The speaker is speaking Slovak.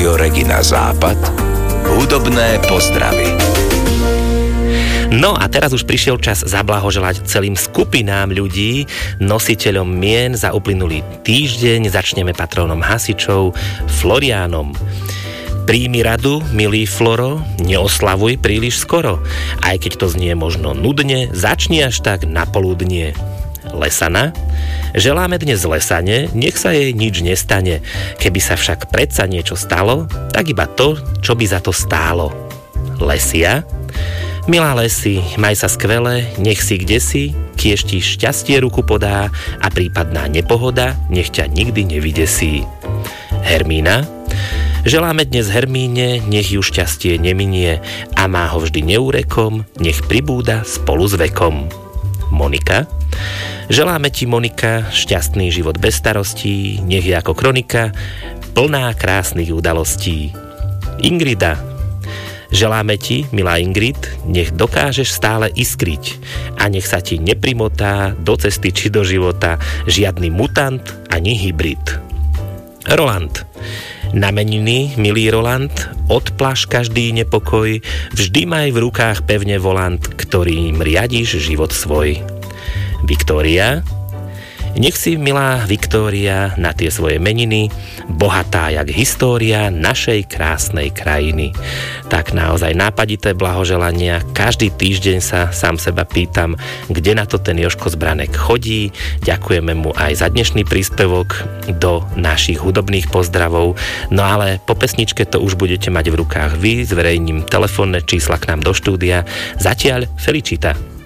Rádio Regina Západ. Hudobné pozdravy. No a teraz už prišiel čas zablahoželať celým skupinám ľudí, nositeľom mien za uplynulý týždeň. Začneme patrónom hasičov, Floriánom. Príjmi radu, milý Floro, neoslavuj príliš skoro. Aj keď to znie možno nudne, začni až tak na poludnie. Lesana. Želáme dnes Lesane, nech sa jej nič nestane. Keby sa však predsa niečo stalo, tak iba to, čo by za to stálo. Lesia. Milá Lesi, maj sa skvele, nech si kde si, kiež ti šťastie ruku podá a prípadná nepohoda nech ťa nikdy nevydesí. Hermína. Želáme dnes Hermíne, nech ju šťastie neminie a má ho vždy neúrekom, nech pribúda spolu s vekom. Monika. Želáme ti, Monika, šťastný život bez starostí, nech je ako kronika, plná krásnych udalostí. Ingrida. Želáme ti, milá Ingrid, nech dokážeš stále iskriť a nech sa ti neprimotá do cesty či do života žiadny mutant ani hybrid. Roland. Na meniny, milý Roland, odplaš každý nepokoj, vždy maj v rukách pevne volant, ktorým riadiš život svoj. Viktória. Nech si, milá Viktória, na tie svoje meniny bohatá jak história našej krásnej krajiny. Tak naozaj nápadité blahoželania. Každý týždeň sa sám seba pýtam, kde na to ten Jožko Zbranek chodí. Ďakujeme mu aj za dnešný príspevok do našich hudobných pozdravov. No ale po pesničke to už budete mať v rukách vy. Zverejním telefónne čísla k nám do štúdia. Zatiaľ Felicita.